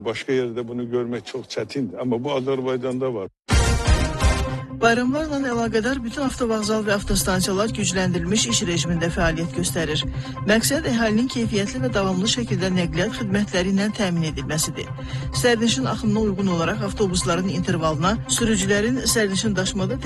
Başka yerde bunu görmek çok çətindir ama bu Azərbaycanda var. Bayramlarla əlaqədar bütün avtovağzal və avtostansiyalar gücləndirilmiş iş rejimində fəaliyyət göstərir. Məqsəd əhalinin keyfiyyətli və davamlı şəkildə nəqliyyat xidmətləri ilə təmin edilməsidir. Sərnişin axınına uyğun olaraq avtobusların intervalına, sürücülərin sərnişin daşımada